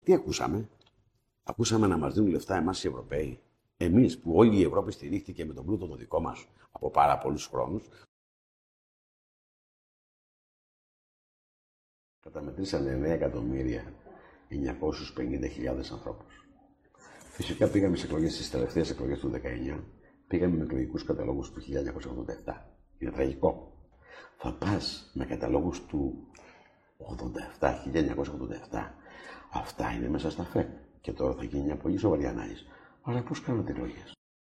Τι ακούσαμε? Ακούσαμε να μας δίνουν λεφτά εμάς οι Ευρωπαίοι. Εμείς που όλη η Ευρώπη στηρίχθηκε με τον πλούτο το δικό μας από πάρα πολλούς χρόνους. Καταμετρήσανε 9.950.000 ανθρώπους. Φυσικά πήγαμε σε εκλογές, στις τελευταίες εκλογές του 19, πήγαμε με εκλογικούς καταλόγους του 1987. Είναι τραγικό. Θα πας με καταλόγους του 87, 1987. Αυτά είναι μέσα στα ΦΕΚ. Και τώρα θα γίνει μια πολύ σοβαρή ανάλυση. Αλλά πώς κάνατε εκλογές?